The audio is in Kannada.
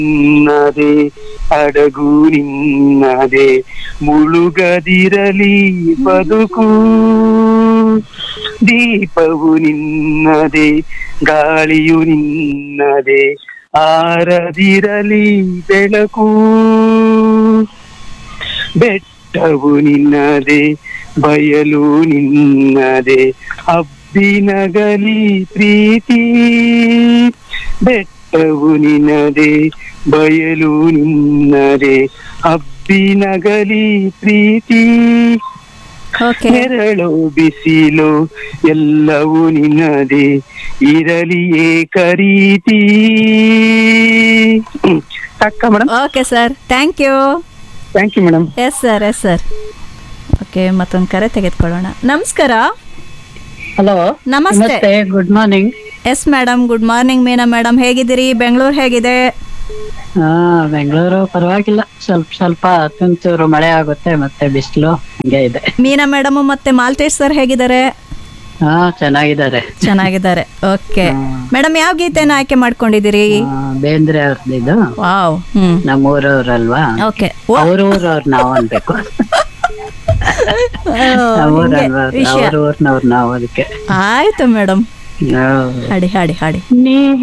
ನಿನ್ನದೇ ಹಡಗು ನಿನ್ನದೇ ಮುಳುಗದಿರಲಿ ಬದುಕು, ದೀಪವು ನಿನ್ನದೇ ಗಾಳಿಯು ನಿನ್ನದೇ ಆರದಿರಲಿ ಬೆಳಕು, ಬೆಟ್ಟವು ನಿನ್ನದೇ ಬಯಲು ನಿನ್ನದೇ ಹಬ್ಬಿನಗಲಿ ಪ್ರೀತಿ, ಬೆಟ್ಟವು ನಿನ್ನದೇ ಬಯಲು ನಿನ್ನದೇ ಹಬ್ಬಿನಗಲಿ ಪ್ರೀತಿ, ಓಕೆ. ನೆರಳು ಬಿಸಿಲು ಎಲ್ಲವೂ ನಿನ್ನದೇ ಇರಲಿ ಏಕರೀತಿ. ಸಾಕ madam? Okay sir, thank you. Thank you madam. Yes sir, yes sir. Okay, ಮತ್ತೊಂದು ಕರೆ ತೆಗೆದುಕೊಳ್ಳೋಣ. ನಮಸ್ಕಾರ. ಹಲೋ, ನಮಸ್ತೆ. ನಮಸ್ತೆ, good morning. Yes madam, good morning. ಮೀನಾ ಮೇಡಮ್ ಹೇಗಿದ್ದೀರಿ? ಬೆಂಗಳೂರು ಹೇಗಿದೆ? ಹಾ, ಬೆಂಗಳೂರು ಪರವಾಗಿಲ್ಲ, ಸ್ವಲ್ಪ ಸ್ವಲ್ಪ ತುಂತುರು ಮಳೆ ಆಗುತ್ತೆ, ಮತ್ತೆ ಬಿಸಿಲು ಹಂಗೆ ಇದೆ. ಮೀನಾ ಮೇಡಮ್ ಮತ್ತೆ ಮಾಲ್ತೇಶ್ ಸರ್ ಹೇಗಿದ್ದಾರೆ? ಹಾ, ಚೆನ್ನಾಗಿದ್ದಾರೆ. ಚೆನ್ನಾಗಿದ್ದಾರೆ. ಓಕೆ ಮೇಡಮ್, ಯಾವ ಗೀತೆನ ಆಯ್ಕೆ ಮಾಡ್ಕೊಂಡಿದ್ದೀರಿ? ಬೇಂದ್ರೆ ಅವ್ರದ್ದು. ವಾವ್. ನಮ್ಮ ಊರವ್ರಲ್ವಾ, ಓಕೆ. ಅವ್ರ ಊರವ್ರು ನಾವು ಅನ್ಬೇಕು. ವಿಷಯ ಅವ್ರ ಊರ್ನವ್ರು ನಾವು, ಅದಕ್ಕೆ. ಆಯ್ತು ಮೇಡಮ್, ಹಾಡಿ ಹಾಡಿ ಹಾಡಿ. ನೀ